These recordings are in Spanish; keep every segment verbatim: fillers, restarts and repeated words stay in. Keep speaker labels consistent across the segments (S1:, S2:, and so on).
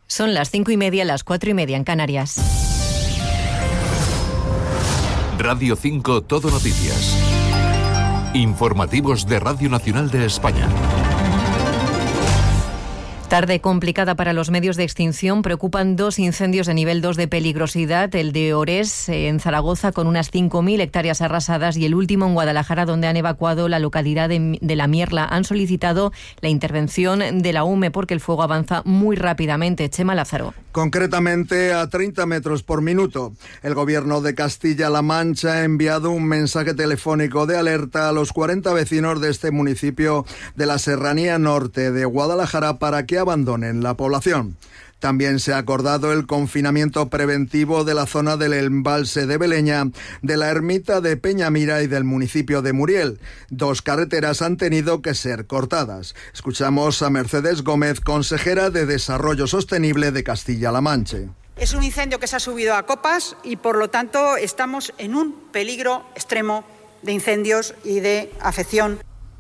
S1: Son las cinco y media, las cuatro y media en Canarias.
S2: Radio cinco Todo Noticias. Informativos de Radio Nacional de España.
S1: Tarde complicada para los medios de extinción. Preocupan dos incendios de nivel dos de peligrosidad. El de Orés, en Zaragoza, con unas cinco mil hectáreas arrasadas, y el último en Guadalajara, donde han evacuado la localidad de, de La Mierla. Han solicitado la intervención de la U M E porque el fuego avanza muy rápidamente. Chema Lázaro.
S3: Concretamente a treinta metros por minuto. El Gobierno de Castilla-La Mancha ha enviado un mensaje telefónico de alerta a los cuarenta vecinos de este municipio de la Serranía Norte de Guadalajara para que abandonen la población. También se ha acordado el confinamiento preventivo de la zona del embalse de Beleña, de la ermita de Peñamira y del municipio de Muriel. Dos carreteras han tenido que ser cortadas. Escuchamos a Mercedes Gómez, consejera de Desarrollo Sostenible de Castilla-La Mancha.
S4: Es un incendio que se ha subido a copas y, por lo tanto, estamos en un peligro extremo de incendios y de afección.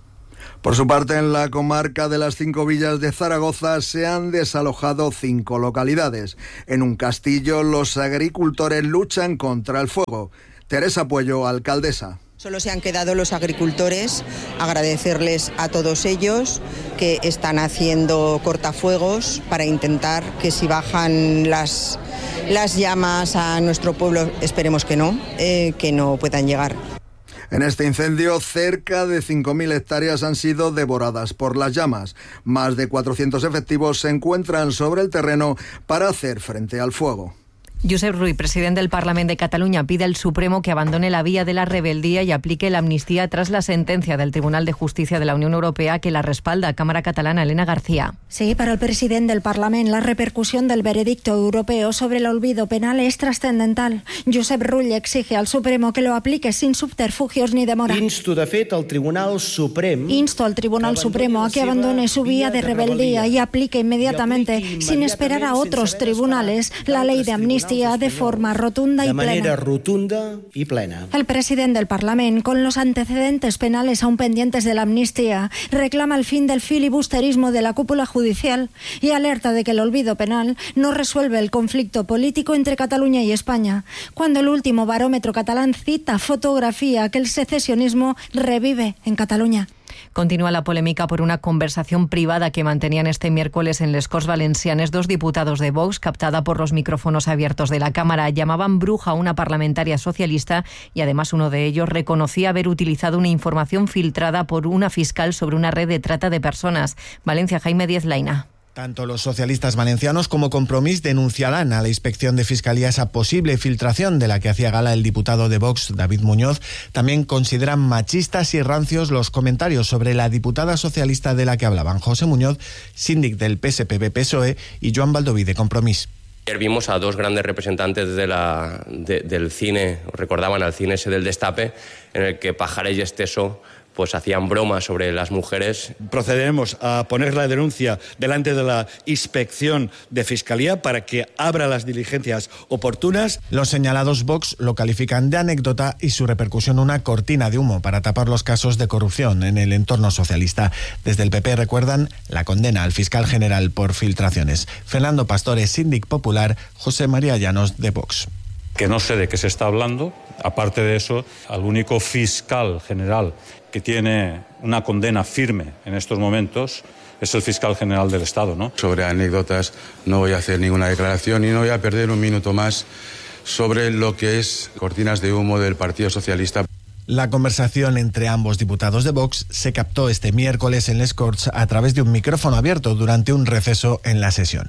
S3: Por su parte, en la comarca de las Cinco Villas de Zaragoza se han desalojado cinco localidades. En un castillo, los agricultores luchan contra el fuego. Teresa Puello, alcaldesa.
S5: Solo se han quedado los agricultores, agradecerles a todos ellos que están haciendo cortafuegos para intentar que si bajan las, las llamas a nuestro pueblo, esperemos que no, eh, que no puedan llegar.
S3: En este incendio, cerca de cinco mil hectáreas han sido devoradas por las llamas. Más de cuatrocientos efectivos se encuentran sobre el terreno para hacer frente al fuego.
S1: Josep Rull, presidente del Parlament de Cataluña, pide al Supremo que abandone la vía de la rebeldía y aplique la amnistía tras la sentencia del Tribunal de Justicia de la Unión Europea que la respalda. Cámara Catalana, Elena García.
S6: Sí, para el presidente del Parlament, la repercusión del veredicto europeo sobre el olvido penal es trascendental. Josep Rull exige al Supremo que lo aplique sin subterfugios ni demora.
S7: Insto, de fet, al Tribunal Suprem...
S6: Insto al Tribunal Supremo a que abandone su vía de rebeldía y aplique inmediatamente, sin esperar a otros tribunales, la ley de amnistía de forma rotunda y
S7: de
S6: plena.
S7: manera rotunda y plena.
S6: El presidente del Parlament, con los antecedentes penales aún pendientes de la amnistía, reclama el fin del filibusterismo de la cúpula judicial y alerta de que el olvido penal no resuelve el conflicto político entre Cataluña y España. Cuando el último barómetro catalán cita fotografía que el secesionismo revive en Cataluña.
S1: Continúa la polémica por una conversación privada que mantenían este miércoles en les Corts Valencianes dos diputados de Vox, captada por los micrófonos abiertos de la Cámara. Llamaban bruja a una parlamentaria socialista y además uno de ellos reconocía haber utilizado una información filtrada por una fiscal sobre una red de trata de personas. Valencia, Jaime Díez Laina.
S8: Tanto los socialistas valencianos como Compromís denunciarán a la Inspección de Fiscalía esa posible filtración de la que hacía gala el diputado de Vox, David Muñoz. También consideran machistas y rancios los comentarios sobre la diputada socialista de la que hablaban José Muñoz, síndic del P S P B P S O E, y Joan Baldoví de Compromís.
S9: Ayer vimos a dos grandes representantes de la, de, del cine, recordaban al cine ese del Destape, en el que Pajares y Esteso pues hacían bromas sobre las mujeres.
S10: Procederemos a poner la denuncia delante de la Inspección de Fiscalía para que abra las diligencias oportunas.
S8: Los señalados Vox lo califican de anécdota y su repercusión una cortina de humo para tapar los casos de corrupción en el entorno socialista. Desde el P P recuerdan la condena al fiscal general por filtraciones. Fernando Pastore, síndic popular, José María Llanos de Vox.
S11: Que no sé de qué se está hablando. Aparte de eso, al único fiscal general que tiene una condena firme en estos momentos es el fiscal general del Estado, ¿no?
S12: Sobre anécdotas no voy a hacer ninguna declaración y no voy a perder un minuto más sobre lo que es cortinas de humo del Partido Socialista.
S8: La conversación entre ambos diputados de Vox se captó este miércoles en les Corts a través de un micrófono abierto durante un receso en la sesión.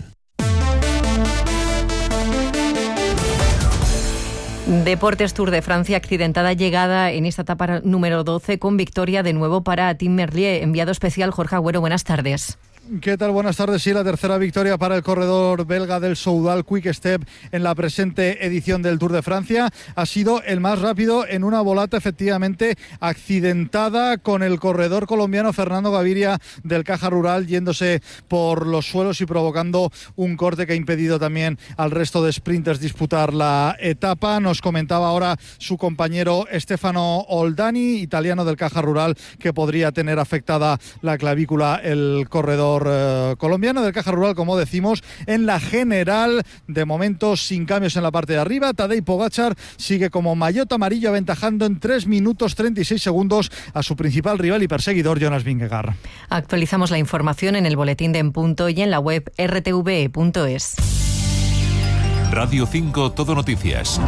S1: Deportes, Tour de Francia, accidentada llegada en esta etapa número doce con victoria de nuevo para Tim Merlier. Enviado especial Jorge Agüero, buenas tardes.
S13: ¿Qué tal? Buenas tardes. Sí, la tercera victoria para el corredor belga del Soudal Quick Step en la presente edición del Tour de Francia. Ha sido el más rápido en una volata efectivamente accidentada, con el corredor colombiano Fernando Gaviria del Caja Rural yéndose por los suelos y provocando un corte que ha impedido también al resto de sprinters disputar la etapa. Nos comentaba ahora su compañero Stefano Oldani, italiano del Caja Rural, que podría tener afectada la clavícula el corredor sector eh, colombiano del Caja Rural, como decimos. En la general, de momento sin cambios en la parte de arriba. Tadej Pogačar sigue como maillot amarillo, aventajando en tres minutos treinta y seis segundos a su principal rival y perseguidor, Jonas Vingegaard.
S1: Actualizamos la información en el boletín de En Punto y en la web erre te ve e punto es.
S2: Radio cinco Todo Noticias.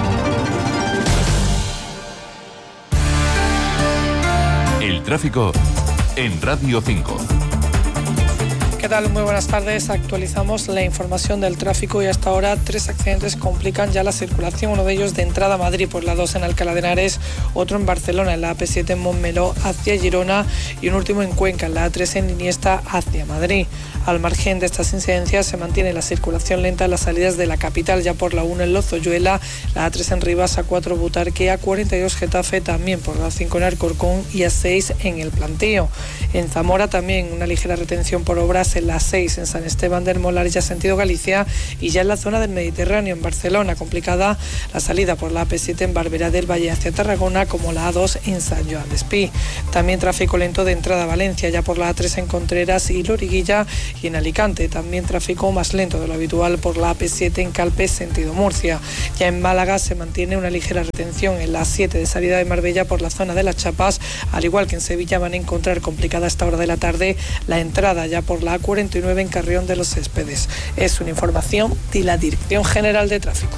S2: El tráfico en Radio cinco.
S14: ¿Qué tal? Muy buenas tardes. Actualizamos la información del tráfico y hasta ahora tres accidentes complican ya la circulación. Uno de ellos de entrada a Madrid por la dos en Alcalá de Henares, otro en Barcelona en la A P siete en Montmeló hacia Girona y un último en Cuenca en la A tres en Iniesta hacia Madrid. Al margen de estas incidencias se mantiene la circulación lenta en las salidas de la capital, ya por la uno en Lozoyuela, la A tres en Rivas, A cuatro Butarque, A cuarenta y dos Getafe, también por la cinco en Alcorcón y A seis en El Plantío. En Zamora también una ligera retención por obras en la seis en San Esteban del Molar, ya sentido Galicia, y ya en la zona del Mediterráneo en Barcelona, complicada la salida por la A P siete en Barberá del Valle hacia Tarragona, como la A dos en San Joan d'Espí. También tráfico lento de entrada a Valencia, ya por la A tres en Contreras y Loriguilla, y en Alicante también tráfico más lento de lo habitual por la A P siete en Calpe sentido Murcia. Ya en Málaga se mantiene una ligera retención en la A siete de salida de Marbella por la zona de las Chapas, al igual que en Sevilla van a encontrar complicada a esta hora de la tarde la entrada ya por la A cuarenta y nueve en Carrión de los Céspedes. Es una información de la Dirección General de Tráfico.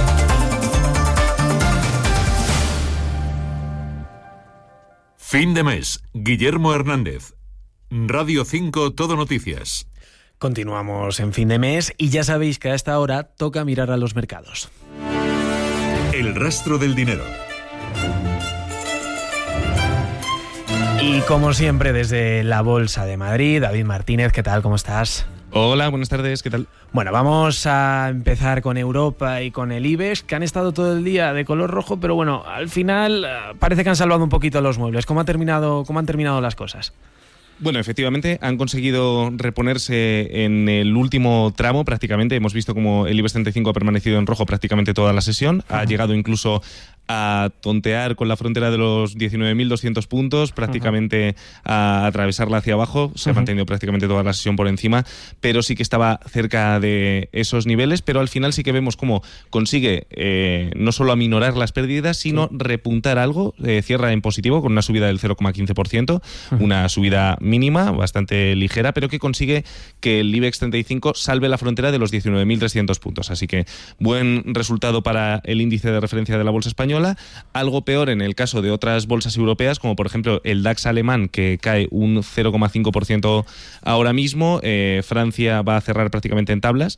S2: Fin de mes. Guillermo Hernández. Radio cinco Todo Noticias.
S15: Continuamos en fin de mes y ya sabéis que a esta hora toca mirar a los mercados.
S2: El rastro del dinero.
S15: Y como siempre desde la Bolsa de Madrid, David Martínez, ¿qué tal? ¿Cómo estás?
S16: Hola, buenas tardes, ¿qué tal?
S15: Bueno, vamos a empezar con Europa y con el IBEX, que han estado todo el día de color rojo, pero bueno, al final parece que han salvado un poquito los muebles. ¿Cómo ha terminado, cómo han terminado las cosas?
S16: Bueno, efectivamente, han conseguido reponerse en el último tramo prácticamente. Hemos visto como el IBEX treinta y cinco ha permanecido en rojo prácticamente toda la sesión. Ha llegado incluso a tontear con la frontera de los diecinueve mil doscientos puntos, prácticamente uh-huh. a atravesarla hacia abajo. Se uh-huh. ha mantenido prácticamente toda la sesión por encima, pero sí que estaba cerca de esos niveles. Pero al final sí que vemos cómo consigue eh, no solo aminorar las pérdidas, sino sí. repuntar algo. Eh, cierra en positivo con una subida del cero coma quince por ciento, uh-huh. una subida mínima, bastante ligera, pero que consigue que el IBEX treinta y cinco salve la frontera de los diecinueve mil trescientos puntos. Así que buen resultado para el índice de referencia de la bolsa española. Algo peor en el caso de otras bolsas europeas, como por ejemplo el DAX alemán, que cae un cero coma cinco por ciento ahora mismo. Eh, Francia va a cerrar prácticamente en tablas.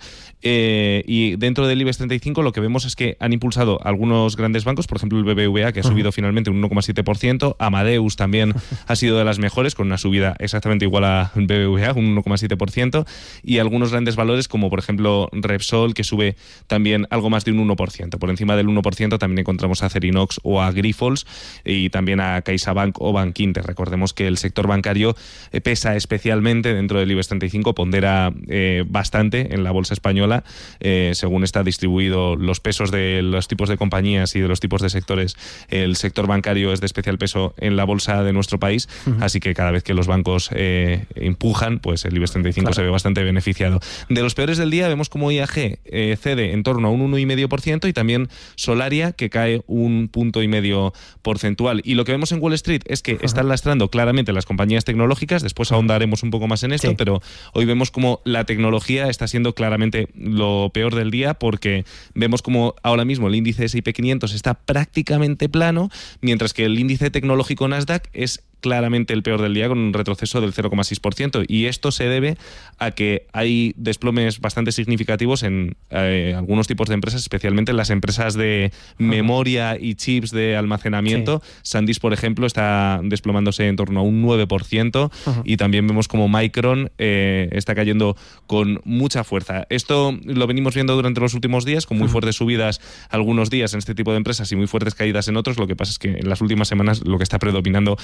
S16: Eh, y dentro del IBEX treinta y cinco lo que vemos es que han impulsado algunos grandes bancos, por ejemplo el B B V A, que ha subido uh-huh. finalmente un uno coma siete por ciento. Amadeus también ha sido de las mejores, con una subida exactamente igual a B B V A, un uno coma siete por ciento. Y algunos grandes valores, como por ejemplo Repsol, que sube también algo más de un uno por ciento. Por encima del uno por ciento también encontramos a Acerinox o a Grifols y también a CaixaBank o Bankinter. Recordemos que el sector bancario eh, pesa especialmente dentro del IBEX treinta y cinco, pondera eh, bastante en la bolsa española, eh, según está distribuido los pesos de los tipos de compañías y de los tipos de sectores. El sector bancario es de especial peso en la bolsa de nuestro país, uh-huh. así que cada vez que los bancos eh, empujan, pues el IBEX treinta y cinco claro. se ve bastante beneficiado. De los peores del día vemos como I A G eh, cede en torno a un uno coma cinco por ciento y también Solaria, que cae un punto y medio porcentual. Y lo que vemos en Wall Street es que uh-huh. están lastrando claramente las compañías tecnológicas. Después ahondaremos un poco más en esto, sí. pero hoy vemos como la tecnología está siendo claramente lo peor del día, porque vemos como ahora mismo el índice ese y pe quinientos está prácticamente plano, mientras que el índice tecnológico Nasdaq es claramente el peor del día, con un retroceso del cero coma seis por ciento, y esto se debe a que hay desplomes bastante significativos en eh, algunos tipos de empresas, especialmente en las empresas de uh-huh. memoria y chips de almacenamiento. Sí. SanDisk, por ejemplo, está desplomándose en torno a un nueve por ciento uh-huh. y también vemos como Micron eh, está cayendo con mucha fuerza. Esto lo venimos viendo durante los últimos días, con muy uh-huh. fuertes subidas algunos días en este tipo de empresas y muy fuertes caídas en otros. Lo que pasa es que en las últimas semanas lo que está predominando son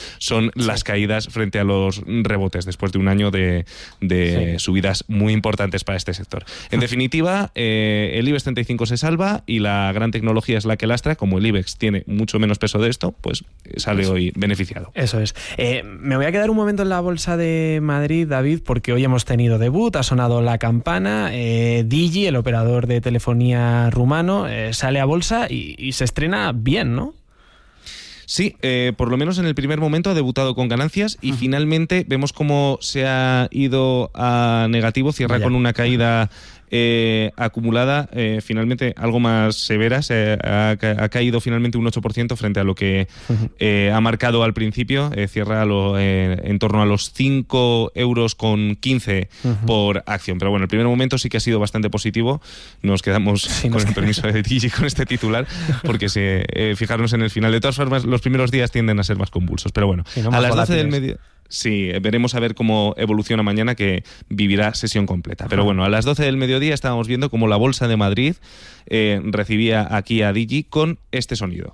S16: con sí. las caídas frente a los rebotes después de un año de, de sí. subidas muy importantes para este sector. En definitiva, eh, el IBEX treinta y cinco se salva y la gran tecnología es la que lastra. Como el IBEX tiene mucho menos peso de esto, pues sale Eso. hoy beneficiado.
S15: Eso es. Eh, me voy a quedar un momento en la Bolsa de Madrid, David, porque hoy hemos tenido debut, ha sonado la campana, eh, Digi, el operador de telefonía rumano, eh, sale a bolsa y, y se estrena bien, ¿no?
S16: Sí, eh, por lo menos en el primer momento ha debutado con ganancias y uh-huh. finalmente vemos cómo se ha ido a negativo, cierra Vaya. con una caída eh, acumulada, eh, finalmente algo más severa, se ha, ha caído finalmente un ocho por ciento frente a lo que uh-huh. eh, ha marcado al principio, eh, cierra lo, eh, en torno a los cinco euros con quince uh-huh. por acción. Pero bueno, el primer momento sí que ha sido bastante positivo, nos quedamos sí, con el permiso de Digi con este titular, porque se, eh, fijarnos en el final. De todas formas, los primeros días tienden a ser más convulsos, pero bueno, sí, no a las doce del medio... Sí, veremos a ver cómo evoluciona mañana, que vivirá sesión completa. Pero bueno, a las doce del mediodía estábamos viendo cómo la Bolsa de Madrid eh, recibía aquí a Digi con este sonido.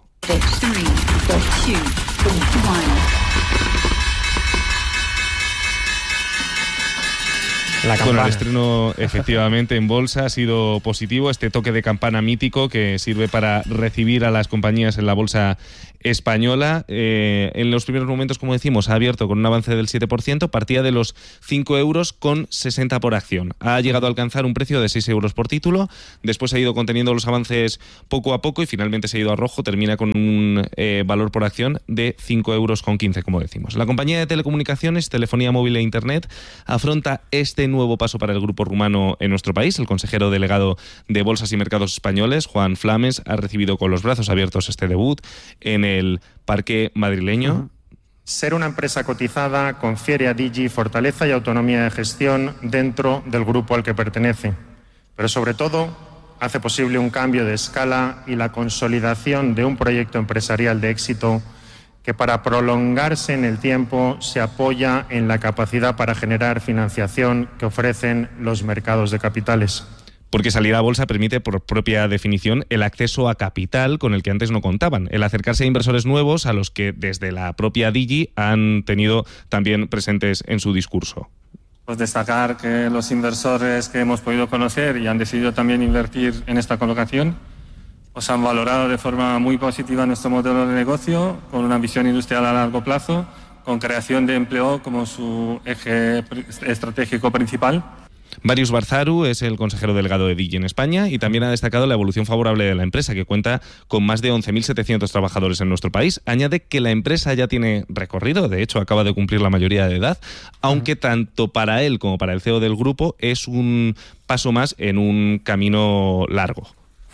S16: Bueno, el estreno efectivamente en bolsa ha sido positivo, este toque de campana mítico que sirve para recibir a las compañías en la bolsa española. Eh, en los primeros momentos, como decimos, ha abierto con un avance del siete por ciento, partía de los cinco euros con sesenta por acción. Ha llegado a alcanzar un precio de seis euros por título, después ha ido conteniendo los avances poco a poco y finalmente se ha ido a rojo, termina con un eh, valor por acción de cinco euros con quince, como decimos. La compañía de telecomunicaciones, telefonía móvil e internet afronta este nuevo paso para el grupo rumano en nuestro país. El consejero delegado de Bolsas y Mercados Españoles, Juan Flames, ha recibido con los brazos abiertos este debut en el parque madrileño.
S17: Uh-huh. Ser una empresa cotizada confiere a Digi fortaleza y autonomía de gestión dentro del grupo al que pertenece, pero sobre todo hace posible un cambio de escala y la consolidación de un proyecto empresarial de éxito que, para prolongarse en el tiempo, se apoya en la capacidad para generar financiación que ofrecen los mercados de capitales.
S16: Porque salir a bolsa permite, por propia definición, el acceso a capital con el que antes no contaban, el acercarse a inversores nuevos a los que desde la propia Digi han tenido también presentes en su discurso.
S17: Pues destacar que los inversores que hemos podido conocer y han decidido también invertir en esta colocación os han valorado de forma muy positiva nuestro modelo de negocio, con una visión industrial a largo plazo, con creación de empleo como su eje estratégico principal.
S16: Marius Barzaru es el consejero delegado de Digi en España y también ha destacado la evolución favorable de la empresa, que cuenta con más de once mil setecientos trabajadores en nuestro país. Añade que la empresa ya tiene recorrido, de hecho acaba de cumplir la mayoría de edad, aunque tanto para él como para el C E O del grupo es un paso más en un camino largo.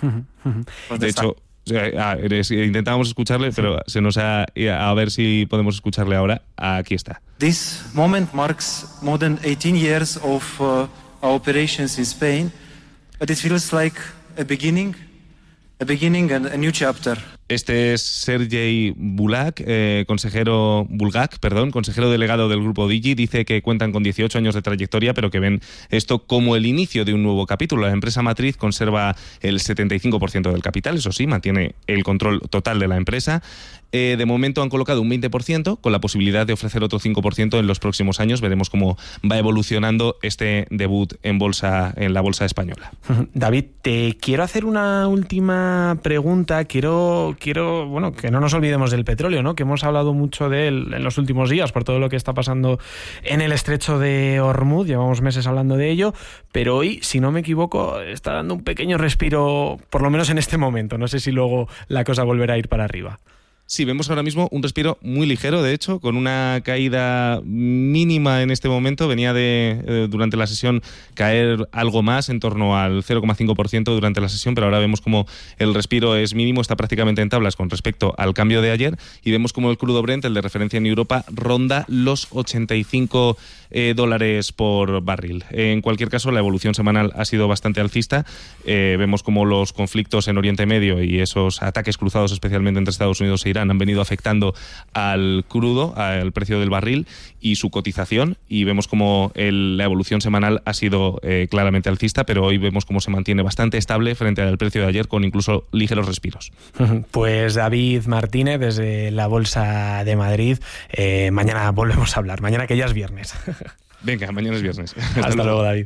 S16: De hecho, intentábamos escucharle, pero se nos ha... A ver si podemos escucharle ahora. Aquí está.
S18: This moment marks more than eighteen years of uh, our operations in Spain, but it feels like a beginning, a beginning and a new chapter.
S16: Este es Sergei Bulak, eh, consejero Bulgak, perdón, consejero delegado del grupo Digi. Dice que cuentan con dieciocho años de trayectoria, pero que ven esto como el inicio de un nuevo capítulo. La empresa matriz conserva el setenta y cinco por ciento del capital, eso sí, mantiene el control total de la empresa. Eh, de momento han colocado un veinte por ciento, con la posibilidad de ofrecer otro cinco por ciento en los próximos años. Veremos cómo va evolucionando este debut en bolsa, en la bolsa española.
S15: David, te quiero hacer una última pregunta. Quiero... Quiero, bueno, que no nos olvidemos del petróleo, ¿no? Que hemos hablado mucho de él en los últimos días por todo lo que está pasando en el estrecho de Hormuz. Llevamos meses hablando de ello, pero hoy, si no me equivoco, está dando un pequeño respiro, por lo menos en este momento. No sé si luego la cosa volverá a ir para arriba.
S16: Sí, vemos ahora mismo un respiro muy ligero, de hecho, con una caída mínima en este momento. Venía de, eh, durante la sesión, caer algo más, en torno al cero coma cinco por ciento durante la sesión, pero ahora vemos como el respiro es mínimo, está prácticamente en tablas con respecto al cambio de ayer, y vemos como el crudo Brent, el de referencia en Europa, ronda los ochenta y cinco eh, dólares por barril. En cualquier caso, la evolución semanal ha sido bastante alcista. Eh, vemos como los conflictos en Oriente Medio y esos ataques cruzados, especialmente entre Estados Unidos e Irán, verán han venido afectando al crudo, al precio del barril y su cotización, y vemos como el, la evolución semanal ha sido eh, claramente alcista, pero hoy vemos cómo se mantiene bastante estable frente al precio de ayer, con incluso ligeros respiros.
S15: Pues David Martínez, desde la Bolsa de Madrid, eh, mañana volvemos a hablar, mañana que ya es viernes.
S16: Venga, mañana es viernes.
S15: Hasta, Hasta luego, David.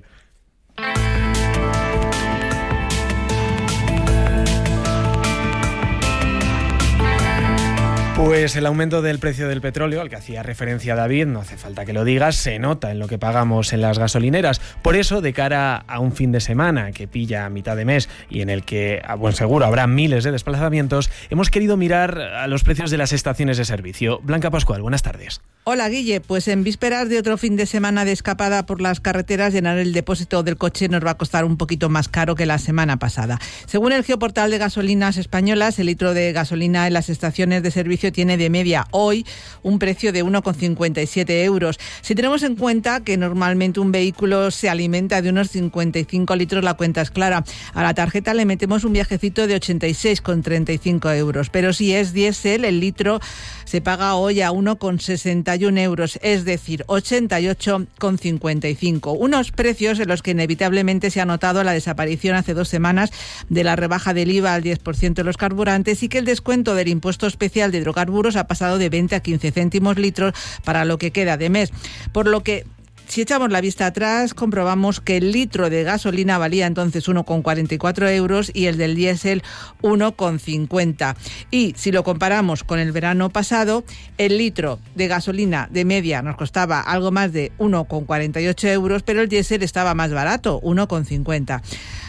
S15: Pues el aumento del precio del petróleo, al que hacía referencia David, no hace falta que lo digas, se nota en lo que pagamos en las gasolineras. Por eso, de cara a un fin de semana que pilla a mitad de mes y en el que, a buen seguro, habrá miles de desplazamientos, hemos querido mirar a los precios de las estaciones de servicio. Blanca Pascual, buenas tardes.
S19: Hola, Guille. Pues en vísperas de otro fin de semana de escapada por las carreteras, llenar el depósito del coche nos va a costar un poquito más caro que la semana pasada. Según el Geoportal de Gasolinas Españolas, el litro de gasolina en las estaciones de servicio tiene de media hoy un precio de uno con cincuenta y siete euros. Si tenemos en cuenta que normalmente un vehículo se alimenta de unos cincuenta y cinco litros, la cuenta es clara. A la tarjeta le metemos un viajecito de ochenta y seis con treinta y cinco euros. Pero si es diésel, el litro se paga hoy a uno con sesenta y uno euros, es decir, ochenta y ocho con cincuenta y cinco. Unos precios en los que inevitablemente se ha notado la desaparición hace dos semanas de la rebaja del I V A al diez por ciento de los carburantes y que el descuento del impuesto especial de hidrocarburos ha pasado de veinte a quince céntimos litros para lo que queda de mes. Por lo que, si echamos la vista atrás, comprobamos que el litro de gasolina valía entonces uno con cuarenta y cuatro euros y el del diésel uno con cincuenta. Y si lo comparamos con el verano pasado, el litro de gasolina de media nos costaba algo más de uno con cuarenta y ocho euros, pero el diésel estaba más barato, uno con cincuenta.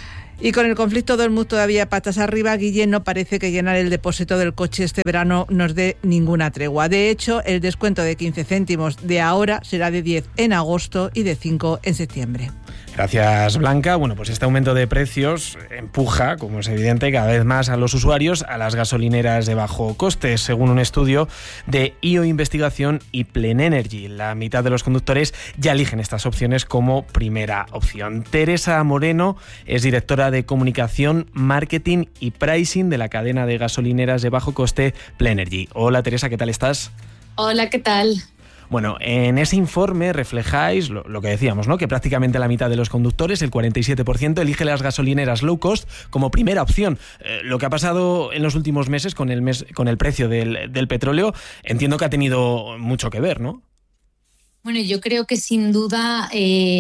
S19: Y con el conflicto de Hormuz todavía patas arriba, Guille, no parece que llenar el depósito del coche este verano nos dé ninguna tregua. De hecho, el descuento de quince céntimos de ahora será de diez en agosto y de cinco en septiembre.
S15: Gracias, Blanca. Bueno, pues este aumento de precios empuja, como es evidente, cada vez más a los usuarios a las gasolineras de bajo coste, según un estudio de I O Investigación y Plenergy. La mitad de los conductores ya eligen estas opciones como primera opción. Teresa Moreno es directora de Comunicación, Marketing y Pricing de la cadena de gasolineras de bajo coste Plenergy. Hola, Teresa, ¿qué tal estás?
S20: Hola, ¿qué tal?
S15: Bueno, en ese informe reflejáis lo, lo que decíamos, ¿no? Que prácticamente la mitad de los conductores, el cuarenta y siete por ciento, elige las gasolineras low cost como primera opción. Eh, lo que ha pasado en los últimos meses con el, mes, con el precio del, del petróleo, entiendo que ha tenido mucho que ver, ¿no?
S20: Bueno, yo creo que sin duda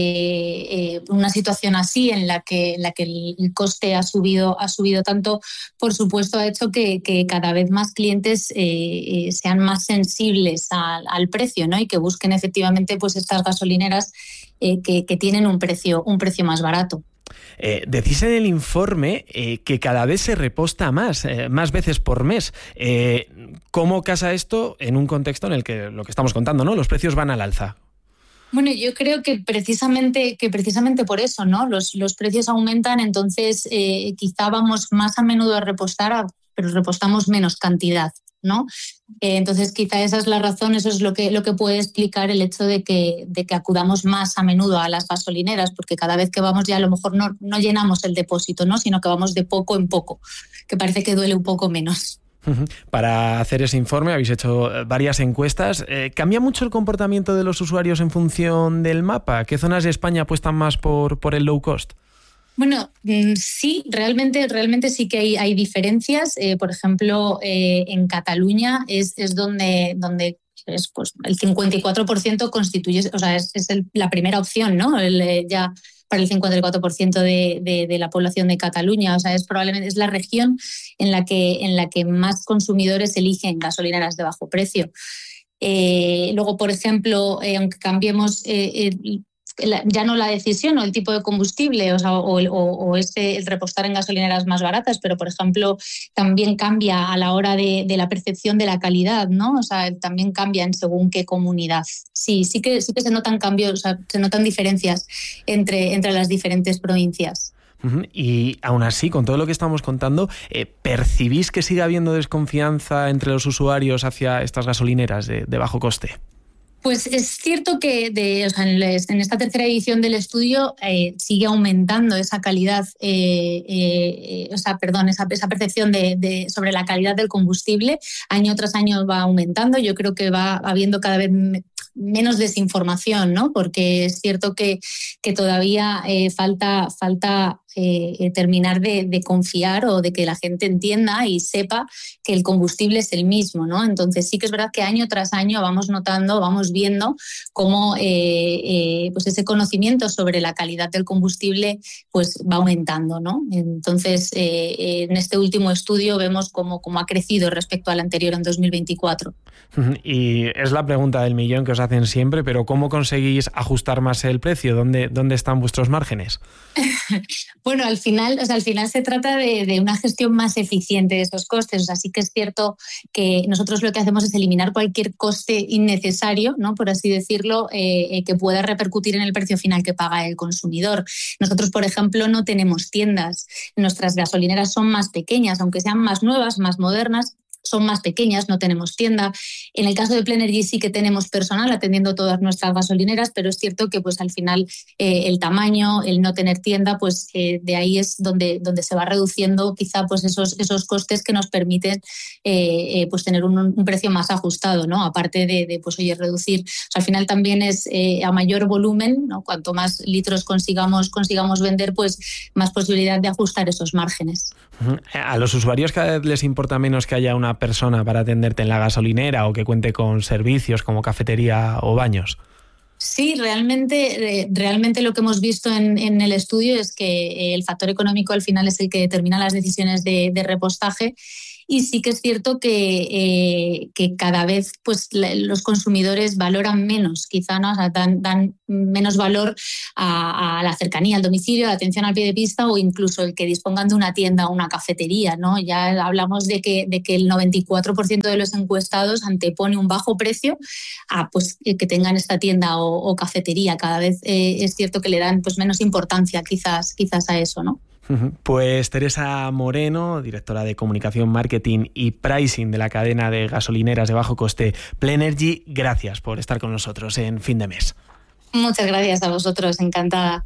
S20: eh, eh, una situación así en la que, en la que el coste ha subido, ha subido tanto, por supuesto, ha hecho que, que cada vez más clientes eh, sean más sensibles al, al precio, ¿no? Y que busquen efectivamente pues estas gasolineras eh, que, que tienen un precio, un precio más barato.
S15: Eh, decís en el informe eh, que cada vez se reposta más, eh, más veces por mes. Eh, ¿Cómo casa esto en un contexto en el que lo que estamos contando, ¿no? Los precios van al alza?
S20: Bueno, yo creo que precisamente, que precisamente por eso, ¿no? Los, los precios aumentan, entonces eh, quizá vamos más a menudo a repostar, a, pero repostamos menos cantidad, ¿no? Eh, entonces quizá esa es la razón, eso es lo que, lo que puede explicar el hecho de que, de que acudamos más a menudo a las gasolineras, porque cada vez que vamos ya a lo mejor no, no llenamos el depósito, ¿no? Sino que vamos de poco en poco, que parece que duele un poco menos.
S15: Para hacer ese informe habéis hecho varias encuestas. Eh, ¿Cambia mucho el comportamiento de los usuarios en función del mapa? ¿Qué zonas de España apuestan más por, por el low cost?
S20: Bueno, sí, realmente, realmente sí que hay, hay diferencias. Eh, por ejemplo, eh, en Cataluña es, es donde, donde es, pues, el cincuenta y cuatro por ciento constituye, o sea, es, es el, la primera opción, ¿no? El, eh, ya para el cincuenta y cuatro por ciento de, de, de la población de Cataluña. O sea, es probablemente es la región en la que, en la que más consumidores eligen gasolineras de bajo precio. Eh, luego, por ejemplo, eh, aunque cambiemos eh, eh, ya no la decisión o el tipo de combustible, o, sea, o, o, o ese, el repostar en gasolineras más baratas, pero, por ejemplo, también cambia a la hora de, de la percepción de la calidad, ¿no? O sea, también cambia en según qué comunidad. Sí, sí que, sí que se notan cambios, o sea, se notan diferencias entre, entre las diferentes provincias.
S15: Uh-huh. Y aún así, con todo lo que estamos contando, eh, ¿percibís que sigue habiendo desconfianza entre los usuarios hacia estas gasolineras de, de bajo coste?
S20: Pues es cierto que de, o sea, en, les, en esta tercera edición del estudio eh, sigue aumentando esa calidad, eh, eh, o sea, perdón, esa, esa percepción de, de, sobre la calidad del combustible. Año tras año va aumentando. Yo creo que va habiendo cada vez menos desinformación, ¿no? Porque es cierto que, que todavía eh, falta, falta eh, terminar de, de confiar o de que la gente entienda y sepa que el combustible es el mismo, ¿no? Entonces sí que es verdad que año tras año vamos notando, vamos viendo cómo eh, eh, pues ese conocimiento sobre la calidad del combustible pues va aumentando, ¿no? Entonces eh, en este último estudio vemos cómo, cómo ha crecido respecto al anterior en dos mil veinticuatro.
S15: Y es la pregunta del millón que os hacen siempre, pero ¿cómo conseguís ajustar más el precio? ¿Dónde, dónde están vuestros márgenes?
S20: Bueno, al final, o sea, al final se trata de, de una gestión más eficiente de esos costes. O sea, sí que es cierto que nosotros lo que hacemos es eliminar cualquier coste innecesario, ¿no? Por así decirlo, eh, que pueda repercutir en el precio final que paga el consumidor. Nosotros, por ejemplo, no tenemos tiendas. Nuestras gasolineras son más pequeñas, aunque sean más nuevas, más modernas. Son más pequeñas, no tenemos tienda. En el caso de Plenergy sí que tenemos personal atendiendo todas nuestras gasolineras, pero es cierto que pues al final eh, el tamaño, el no tener tienda, pues eh, de ahí es donde, donde se va reduciendo quizá pues esos, esos costes que nos permiten eh, eh, pues tener un, un precio más ajustado, ¿no? Aparte de, de pues oye, reducir. O sea, al final también es eh, a mayor volumen, ¿no? Cuanto más litros consigamos, consigamos vender, pues más posibilidad de ajustar esos márgenes.
S15: A los usuarios cada vez les importa menos que haya una persona para atenderte en la gasolinera o que cuente con servicios como cafetería o baños.
S20: Sí, realmente, realmente lo que hemos visto en, en el estudio es que el factor económico al final es el que determina las decisiones de, de repostaje. Y sí que es cierto que, eh, que cada vez pues, los consumidores valoran menos, quizá, ¿no? O sea, dan, dan menos valor a, a la cercanía al domicilio, a la atención al pie de pista o incluso el que dispongan de una tienda o una cafetería, ¿no? Ya hablamos de que, de que el noventa y cuatro por ciento de los encuestados antepone un bajo precio a pues, que tengan esta tienda o, o cafetería. Cada vez eh, es cierto que le dan pues, menos importancia quizás, quizás a eso, ¿no?
S15: Pues Teresa Moreno, directora de Comunicación, Marketing y Pricing de la cadena de gasolineras de bajo coste Plenergy, gracias por estar con nosotros en Fin de Mes.
S20: Muchas gracias a vosotros, encantada.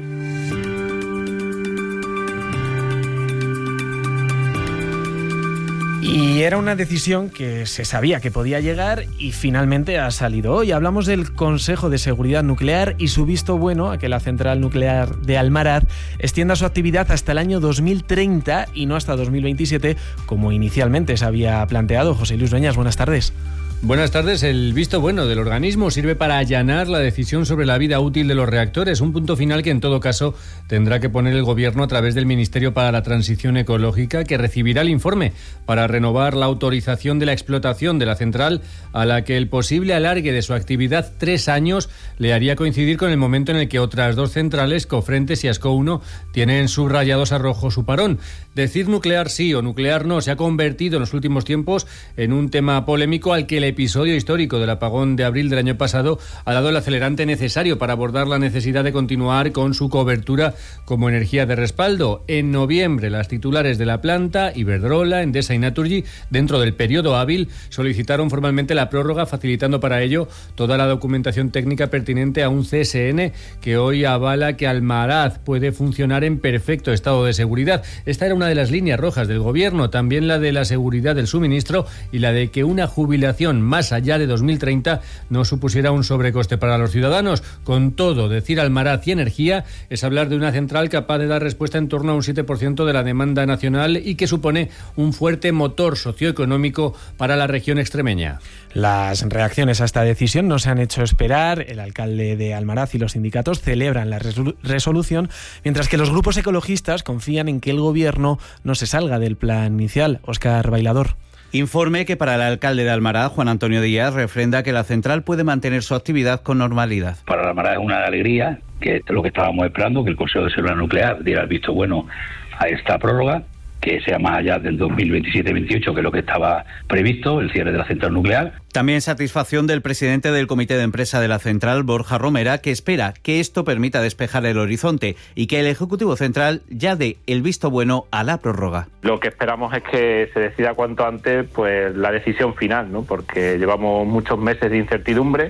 S15: Y era una decisión que se sabía que podía llegar y finalmente ha salido hoy. Hablamos del Consejo de Seguridad Nuclear y su visto bueno a que la central nuclear de Almaraz extienda su actividad hasta el año dos mil treinta y no hasta dos mil veintisiete, como inicialmente se había planteado. José Luis Dueñas, buenas tardes.
S21: Buenas tardes. El visto bueno del organismo sirve para allanar la decisión sobre la vida útil de los reactores, un punto final que en todo caso tendrá que poner el Gobierno a través del Ministerio para la Transición Ecológica, que recibirá el informe para renovar la autorización de la explotación de la central, a la que el posible alargue de su actividad tres años le haría coincidir con el momento en el que otras dos centrales, Cofrentes y Ascó uno, tienen subrayados a rojo su parón. Decir nuclear sí o nuclear no se ha convertido en los últimos tiempos en un tema polémico al que el episodio histórico del apagón de abril del año pasado ha dado el acelerante necesario para abordar la necesidad de continuar con su cobertura como energía de respaldo. En noviembre, las titulares de la planta, Iberdrola, Endesa y Naturgy, dentro del periodo hábil, solicitaron formalmente la prórroga, facilitando para ello toda la documentación técnica pertinente a un C S N que hoy avala que Almaraz puede funcionar en perfecto estado de seguridad. Esta era una de las líneas rojas del Gobierno, también la de la seguridad del suministro y la de que una jubilación más allá de dos mil treinta no supusiera un sobrecoste para los ciudadanos. Con todo, decir Almaraz y energía es hablar de una central capaz de dar respuesta en torno a un siete por ciento de la demanda nacional y que supone un fuerte motor socioeconómico para la región extremeña.
S15: Las reacciones a esta decisión no se han hecho esperar. El alcalde de Almaraz y los sindicatos celebran la resolu- resolución, mientras que los grupos ecologistas confían en que el Gobierno no se salga del plan inicial. Óscar Bailador.
S22: Informe que para el alcalde de Almaraz, Juan Antonio Díaz, refrenda que la central puede mantener su actividad con normalidad.
S23: Para Almaraz es una alegría, que es lo que estábamos esperando, que el Consejo de Seguridad Nuclear diera el visto bueno a esta prórroga, que sea más allá del dos mil veintisiete veintiocho, que es lo que estaba previsto, el cierre de la central nuclear.
S22: También satisfacción del presidente del Comité de Empresa de la central, Borja Romera, que espera que esto permita despejar el horizonte y que el Ejecutivo Central ya dé el visto bueno a la prórroga.
S24: Lo que esperamos es que se decida cuanto antes pues la decisión final, ¿no? Porque llevamos muchos meses de incertidumbre,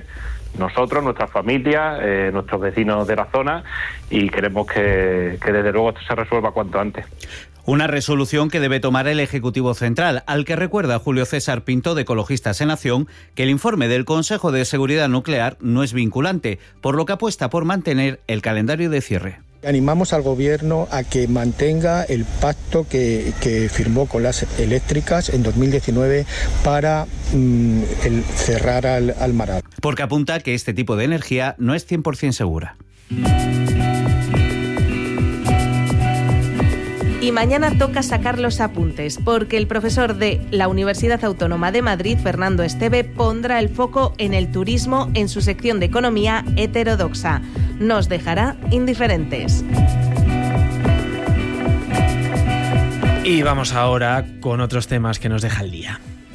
S24: nosotros, nuestras familias, eh, nuestros vecinos de la zona, y queremos que, que desde luego esto se resuelva cuanto antes.
S22: Una resolución que debe tomar el Ejecutivo Central, al que recuerda Julio César Pinto, de Ecologistas en Acción, que el informe del Consejo de Seguridad Nuclear no es vinculante, por lo que apuesta por mantener el calendario de cierre.
S3: Animamos al Gobierno a que mantenga el pacto que, que firmó con las eléctricas en dos mil diecinueve para mm, el cerrar al, al Maral.
S22: Porque apunta que este tipo de energía no es cien por ciento segura.
S4: Y mañana toca sacar los apuntes, porque el profesor de la Universidad Autónoma de Madrid, Fernando Esteve, pondrá el foco en el turismo en su sección de economía heterodoxa. Nos dejará indiferentes.
S15: Y vamos ahora con otros temas que nos deja el día.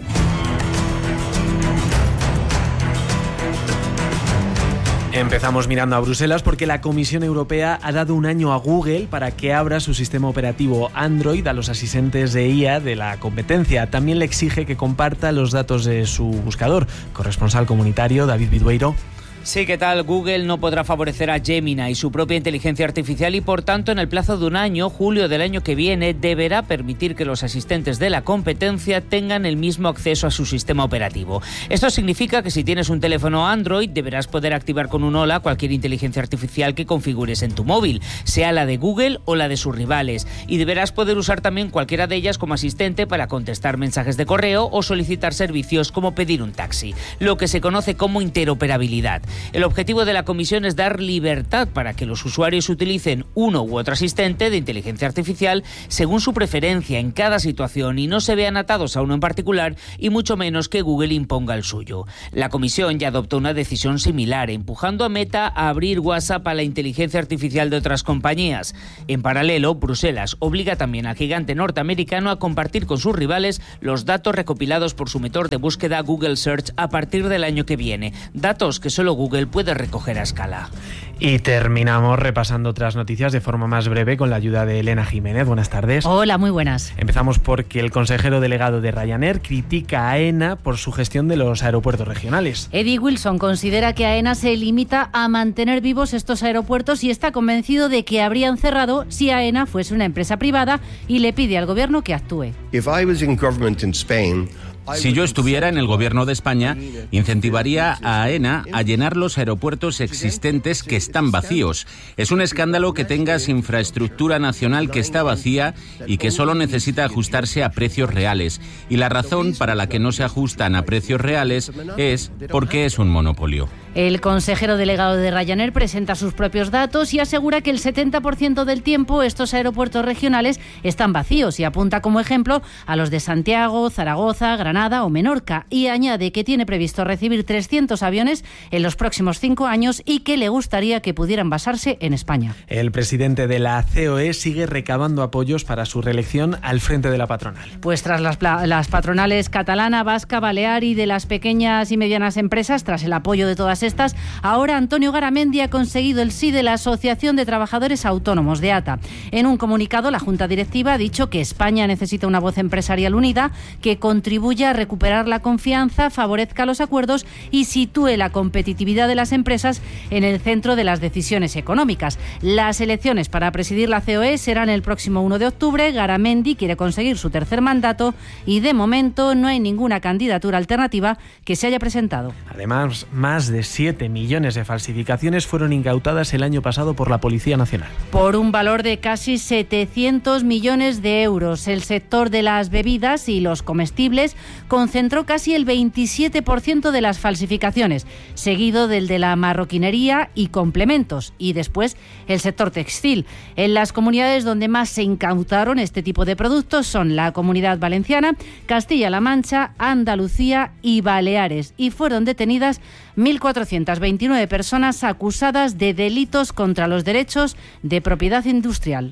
S15: Empezamos mirando a Bruselas porque la Comisión Europea ha dado un año a Google para que abra su sistema operativo Android a los asistentes de I A de la competencia. También le exige que comparta los datos de su buscador. Corresponsal comunitario David Vidueiro.
S5: Sí, ¿qué tal? Google no podrá favorecer a Gemini y su propia inteligencia artificial y, por tanto, en el plazo de un año, julio del año que viene, deberá permitir que los asistentes de la competencia tengan el mismo acceso a su sistema operativo. Esto significa que si tienes un teléfono Android, deberás poder activar con un hola cualquier inteligencia artificial que configures en tu móvil, sea la de Google o la de sus rivales, y deberás poder usar también cualquiera de ellas como asistente para contestar mensajes de correo o solicitar servicios como pedir un taxi, lo que se conoce como interoperabilidad. El objetivo de la comisión es dar libertad para que los usuarios utilicen uno u otro asistente de inteligencia artificial según su preferencia en cada situación y no se vean atados a uno en particular, y mucho menos que Google imponga el suyo. La comisión ya adoptó una decisión similar, empujando a Meta a abrir WhatsApp a la inteligencia artificial de otras compañías. En paralelo, Bruselas obliga también al gigante norteamericano a compartir con sus rivales los datos recopilados por su motor de búsqueda Google Search a partir del año que viene, datos que solo Google Google puede recoger a escala.
S15: Y terminamos repasando otras noticias de forma más breve con la ayuda de Elena Jiménez. Buenas tardes.
S7: Hola, muy buenas.
S15: Empezamos porque el consejero delegado de Ryanair critica a AENA por su gestión de los aeropuertos regionales.
S7: Eddie Wilson considera que AENA se limita a mantener vivos estos aeropuertos y está convencido de que habrían cerrado si AENA fuese una empresa privada, y le pide al gobierno que actúe.
S25: If I was in government in Spain,
S26: Si yo estuviera en el gobierno de España, incentivaría a AENA a llenar los aeropuertos existentes que están vacíos. Es un escándalo que tengas infraestructura nacional que está vacía y que solo necesita ajustarse a precios reales. Y la razón para la que no se ajustan a precios reales es porque es un monopolio.
S7: El consejero delegado de Ryanair presenta sus propios datos y asegura que el setenta por ciento del tiempo estos aeropuertos regionales están vacíos, y apunta como ejemplo a los de Santiago, Zaragoza, Granada o Menorca, y añade que tiene previsto recibir trescientos aviones en los próximos cinco años y que le gustaría que pudieran basarse en España.
S15: El presidente de la C O E sigue recabando apoyos para su reelección al frente de la patronal.
S7: Pues tras las, las patronales catalana, vasca, balear y de las pequeñas y medianas empresas, tras el apoyo de todas estas, ahora Antonio Garamendi ha conseguido el sí de la Asociación de Trabajadores Autónomos de A T A. En un comunicado, la Junta Directiva ha dicho que España necesita una voz empresarial unida que contribuya a recuperar la confianza, favorezca los acuerdos y sitúe la competitividad de las empresas en el centro de las decisiones económicas. Las elecciones para presidir la C O E serán el próximo uno de octubre. Garamendi quiere conseguir su tercer mandato y de momento no hay ninguna candidatura alternativa que se haya presentado.
S15: Además, más de siete millones de falsificaciones fueron incautadas el año pasado por la Policía Nacional.
S7: Por un valor de casi setecientos millones de euros. El sector de las bebidas y los comestibles concentró casi el veintisiete por ciento de las falsificaciones, seguido del de la marroquinería y complementos, y después el sector textil. En las comunidades donde más se incautaron este tipo de productos son la Comunidad Valenciana, Castilla-La Mancha, Andalucía y Baleares, y fueron detenidas mil cuatrocientas veintinueve personas acusadas de delitos contra los derechos de propiedad industrial.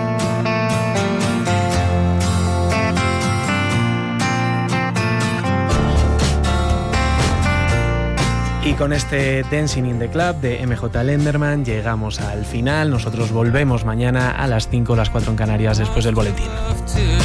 S15: Y con este Dancing in the Club de M J Lenderman llegamos al final. Nosotros volvemos mañana a las cinco, las cuatro en Canarias, después del boletín.